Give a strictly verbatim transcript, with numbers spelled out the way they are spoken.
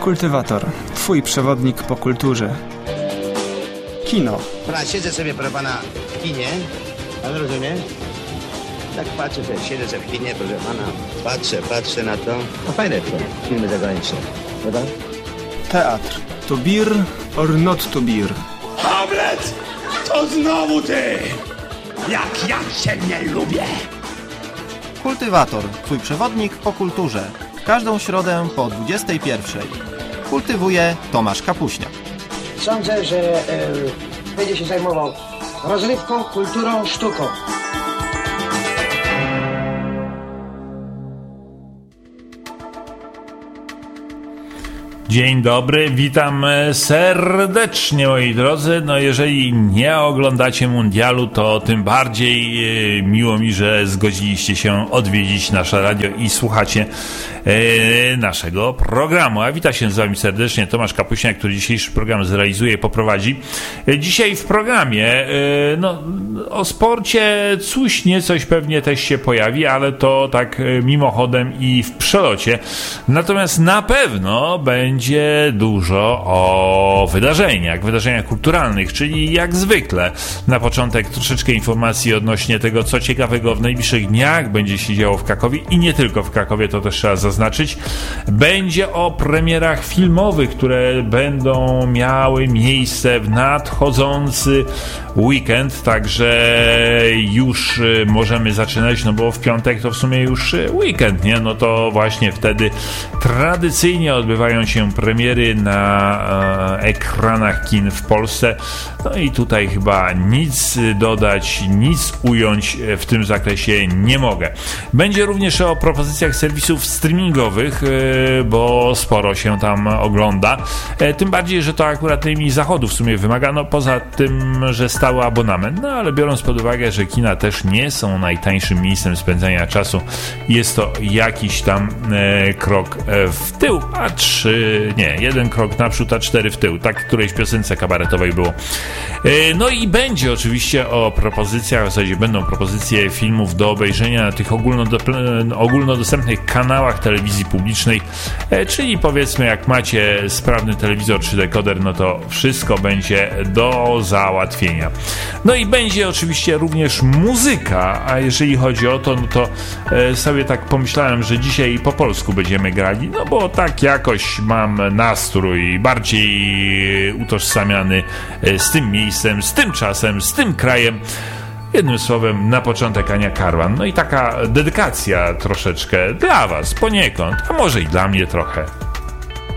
Kultywator. Twój przewodnik po kulturze. Kino. Pana, siedzę sobie, proszę pana, w kinie. Pan rozumie? Tak patrzę sobie, siedzę sobie w kinie, proszę pana. Patrzę, patrzę na to. No fajne to, filmy zagraniczne. Prawda? Teatr. To beer or not to beer? Hamlet! To znowu ty! Jak ja cię nie lubię! Kultywator. Twój przewodnik po kulturze. W każdą środę po dwudziestej pierwszej. Kultywuje Tomasz Kapuśniak. Sądzę, że e, będzie się zajmował rozrywką, kulturą, sztuką. Dzień dobry, witam serdecznie, moi drodzy. No jeżeli nie oglądacie mundialu, to tym bardziej miło mi, że zgodziliście się odwiedzić nasze radio i słuchacie e, naszego programu. A wita się z wami serdecznie Tomasz Kapuśniak, który dzisiejszy program zrealizuje i poprowadzi. Dzisiaj w programie e, no, o sporcie coś niecoś pewnie też się pojawi, ale to tak mimochodem i w przelocie. Natomiast na pewno będzie Będzie dużo o wydarzeniach, wydarzeniach kulturalnych, czyli jak zwykle na początek troszeczkę informacji odnośnie tego, co ciekawego w najbliższych dniach będzie się działo w Krakowie i nie tylko w Krakowie, to też trzeba zaznaczyć. Będzie o premierach filmowych, które będą miały miejsce w nadchodzący weekend, także już możemy zaczynać, no bo w piątek to w sumie już weekend, nie? No to właśnie wtedy tradycyjnie odbywają się premiery na e, ekranach kin w Polsce. No i tutaj chyba nic dodać, nic ująć w tym zakresie nie mogę. Będzie również o propozycjach serwisów streamingowych, e, bo sporo się tam ogląda. E, tym bardziej, że to akurat mi zachodu w sumie wymagano, poza tym, że stały abonament. No ale biorąc pod uwagę, że kina też nie są najtańszym miejscem spędzania czasu, jest to jakiś tam e, krok w tył, a trzy nie, jeden krok naprzód, a cztery w tył. Tak w którejś piosence kabaretowej było. No i będzie oczywiście o propozycjach, w zasadzie będą propozycje filmów do obejrzenia na tych ogólnodop- ogólnodostępnych kanałach telewizji publicznej, czyli powiedzmy, jak macie sprawny telewizor czy dekoder, no to wszystko będzie do załatwienia. No i będzie oczywiście również muzyka, a jeżeli chodzi o to, no to sobie tak pomyślałem, że dzisiaj po polsku będziemy grali, no bo tak jakoś mam nastrój bardziej utożsamiany z tym miejscem, z tym czasem, z tym krajem. Jednym słowem, na początek Ania Karwan. No i taka dedykacja troszeczkę dla was, poniekąd, a może i dla mnie trochę.